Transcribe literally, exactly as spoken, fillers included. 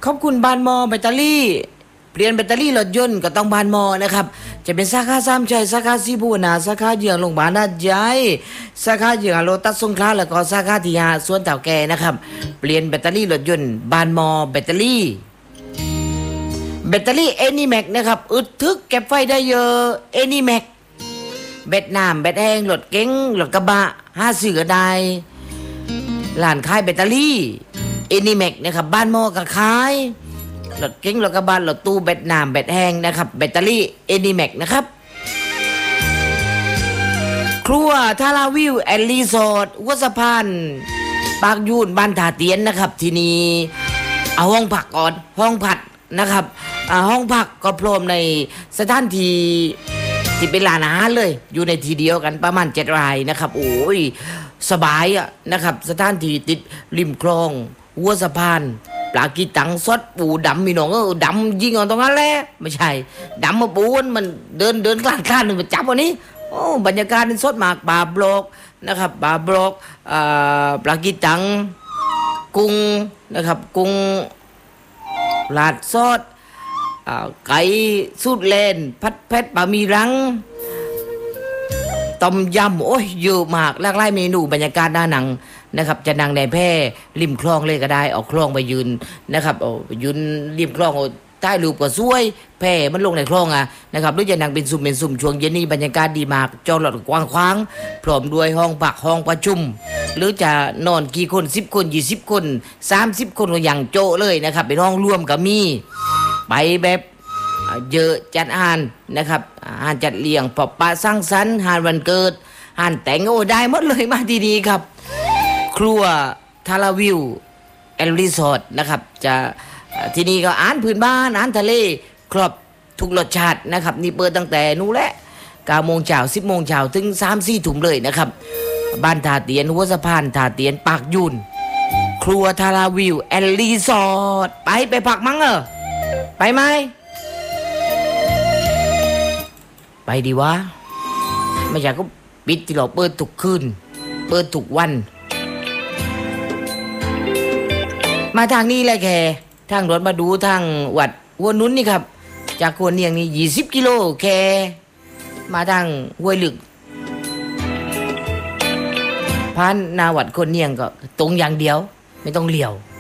ขอบคุณบานมอแบตเตอรี่เปลี่ยนแบตเตอรี่รถยนต์ก็ต้องบานมอนะครับจะเป็นสาขาสามชัยสาขาสีบูนาสาขาเยืองโรงพยาบาลนาใจสาขาเยืองโลตัสสงขลาแล้วก็สาขาที่ห้าสวนเต่าแก่นะครับเปลี่ยนแบตเตอรี่รถยนต์บานมอแบตเตอรี่แบตเตอรี่เอนิแม็กนะครับอึดทึกเก็บไฟได้เยอะเอนิแม็กแบตน้ำแบตแห้งรถเก๋งรถกระบะห้าสื่อก็ได้ร้านขายแบตเตอรี่เอนิแม็กนะครับบ้านมอก็ขายรถเก๋งรถกระบะรถตู้แบตน้ำแบตแห้งนะครับแบตเตอรี่เอนิแม็กนะครับครัวทาราวิวแอนด์รีสอร์ทวัดสะพานปากยูนบ้านท่าเตียนนะครับที่นี่เอาห้องพักก่อนห้องผัดนะครับห้องพักก็พร้อมในสถานที่ที่เป็นร้านอาหารเลยอยู่ในทีเดียวกันประมาณเจ็ดรายนะครับโอ้ยสบายอ่ะนะครับสถานที่ติดริมคลองหัวสะพานปลากีตังซดปูดำมีหนองเออดำยิงเอาตรงนั้นแหละไม่ใช่ดำมาปูนมันเดินเดินคลานคลานหนึ่งมันจับวันนี้โอ้บรรยากาศเป็นสดมากปลาบลอกนะครับปลาบลอกปลากีตังกุ้งนะครับกุ้งลาดซอสไก่สูตรเลนพัดเพชรบะหมี่รังต้มยำโอ้ยเยอะมากหลากหลายเมนูบรรยากาศหน้าหนังนะครับจะนั่งในแพร่ริมคลองเลยก็ได้เอาคลองไปยืนนะครับเอายืนริมคลองเอาใต้รูปก็สวยแพร่มันลงในคลองอ่ะนะครับหรือจะนั่งเป็นซุ่มเป็นซุ่มช่วงเย็นนี้บรรยากาศดีมากจอดรถกว้างขวางพร้อมด้วยห้องพักห้องประชุมหรือจะนอนกี่คนสิบคนยี่สิบคนสามสิบคนก็อย่างโจ้เลยนะครับเป็นห้องรวมก็มีไปแบบเยอะจัดอาหารนะครับอาหารจัดเลี้ยงปอบปะสร้างสรรค์อาหารวันเกิดอาหารแต่งโอ้ได้หมดเลยมาดีๆครับครัวทาราวิวแอนด์รีสอร์ทนะครับจะที่นี่ก็อาหารพื้นบ้านอาหารทะเลครบทุกรสชาตินะครับนี่เปิดตั้งแต่นู้นแหละเก้าโมงเช้าสิบโมงเช้าถึงสามสี่ทุ่มเลยนะครับบ้านท่าเตียนหัวสะพานท่าเตียนปากยุนครัวทาราวิวแอนด์รีสอร์ทไปไปพักมั้งเออไปไหมไปดีวะไม่ใช่ก็ปิดที่เราเปิดทุกคืนเปิดทุกวันมาทางนี้แหละแค่ทางรถมาดูทางวัดหัวนุ้นนี่ครับจากหัวเนียงนี่ยี่สิบกิโลแค่มาทางห้วยลึกผ่านนาวัดคนเนียงก็ตรงอย่างเดียวไม่ต้องเลี้ยว